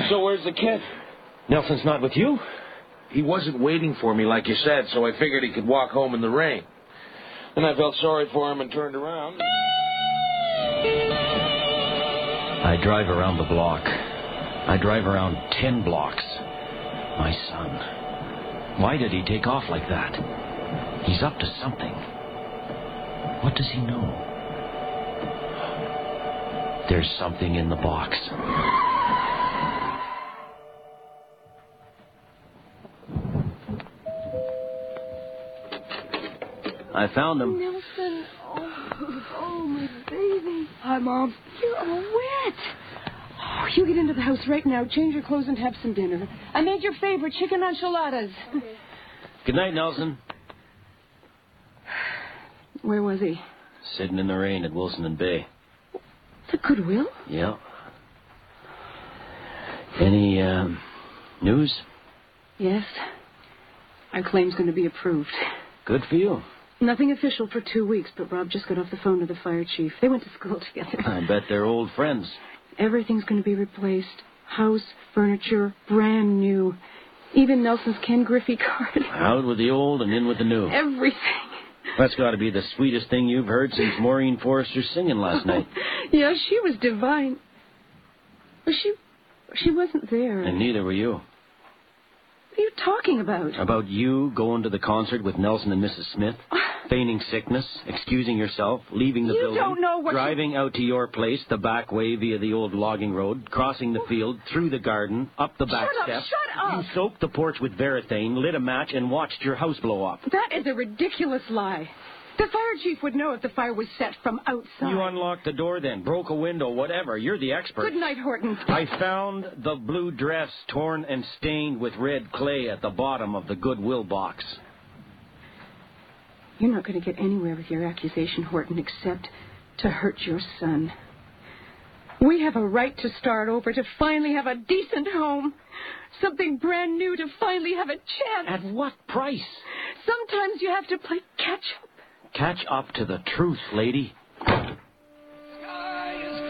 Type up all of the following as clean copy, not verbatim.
So where's the kid? Nelson's not with you? He wasn't waiting for me like you said, so I figured he could walk home in the rain. Then I felt sorry for him and turned around. I drive around the block. I drive around 10 blocks. My son. Why did he take off like that? He's up to something. What does he know? There's something in the box. I found him. Nelson, oh, my baby. Hi, Mom. You're all wet. Oh, you get into the house right now, change your clothes, and have some dinner. I made your favorite chicken enchiladas. Okay. Good night, Nelson. Where was he? Sitting in the rain at Wilson and Bay. The Goodwill? Yeah. Any, news? Yes. Our claim's going to be approved. Good for you. Nothing official for 2 weeks, but Rob just got off the phone to the fire chief. They went to school together. I bet they're old friends. Everything's going to be replaced. House, furniture, brand new. Even Nelson's Ken Griffey card. Out with the old and in with the new. Everything. That's got to be the sweetest thing you've heard since Maureen Forrester's singing last night. Yeah, she was divine. But she wasn't there. And neither were you. What are you talking about? About you going to the concert with Nelson and Mrs. Smith, feigning sickness, excusing yourself, leaving the building, You don't know what driving out to your place the back way via the old logging road, crossing the field, through the garden, up the back steps. Shut up! You soaked the porch with Verathane, lit a match, and watched your house blow up. That is a ridiculous lie. The fire chief would know if the fire was set from outside. You unlocked the door then, broke a window, whatever. You're the expert. Good night, Horton. I found the blue dress torn and stained with red clay at the bottom of the Goodwill box. You're not going to get anywhere with your accusation, Horton, except to hurt your son. We have a right to start over, to finally have a decent home. Something brand new, to finally have a chance. At what price? Sometimes you have to play catch-up. Catch up to the truth, lady. Sky is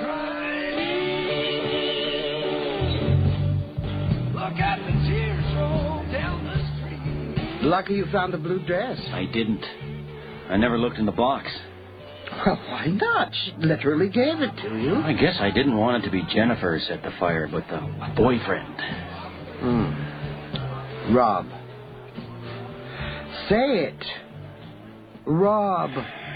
crying. Look at the tears roll down the street. Lucky you found the blue dress. I didn't. I never looked in the box. Well, why not? She literally gave it to you. I guess I didn't want it to be Jennifer set the fire, but the boyfriend. Rob. Say it. Rob.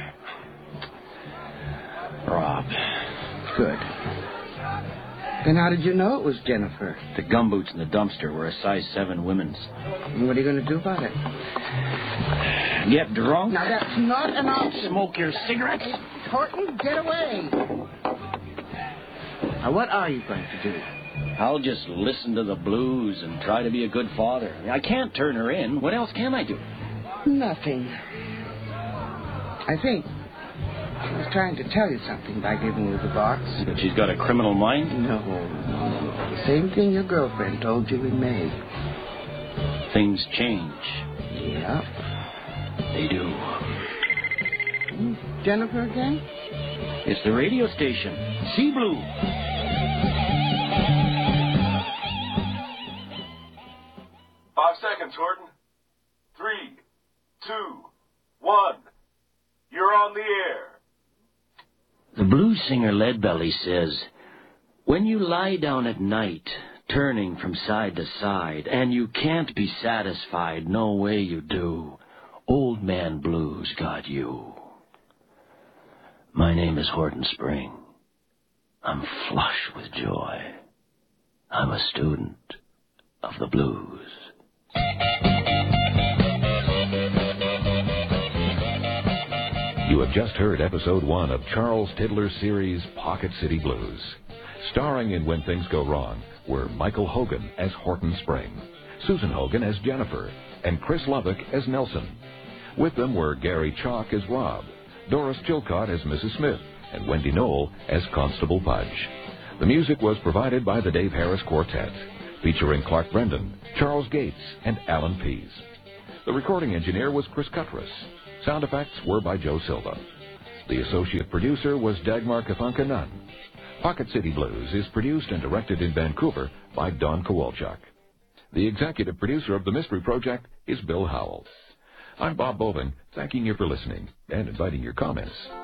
Rob. Good. Then how did you know it was Jennifer? The gumboots in the dumpster were a size 7 women's. And what are you going to do about it? Get drunk? Now, that's not an option. Smoke your cigarettes? Horton, get away. Now, what are you going to do? I'll just listen to the blues and try to be a good father. I can't turn her in. What else can I do? Nothing. I think she was trying to tell you something by giving you the box. That she's got a criminal mind? No. The same thing your girlfriend told you in May. Things change. Yeah. They do. Jennifer again? It's the radio station. Sea Blue. Five seconds, Horton. 3, 2, 1. You're on the air. The blues singer Leadbelly says, when you lie down at night, turning from side to side, and you can't be satisfied, no way you do, old man blues got you. My name is Horton Spring. I'm flush with joy. I'm a student of the blues. You have just heard episode 1 of Charles Tiddler's series Pocket City Blues. Starring in When Things Go Wrong were Michael Hogan as Horton Spring, Susan Hogan as Jennifer, and Chris Lubbock as Nelson. With them were Gary Chalk as Rob, Doris Chilcott as Mrs. Smith, and Wendy Knoll as Constable Pudge. The music was provided by the Dave Harris Quartet, featuring Clark Brendan, Charles Gates, and Alan Pease. The recording engineer was Chris Cuttress. Sound effects were by Joe Silva. The associate producer was Dagmar Kafanka Nunn. Pocket City Blues is produced and directed in Vancouver by Don Kowalchuk. The executive producer of the Mystery Project is Bill Howell. I'm Bob Bovin, thanking you for listening and inviting your comments.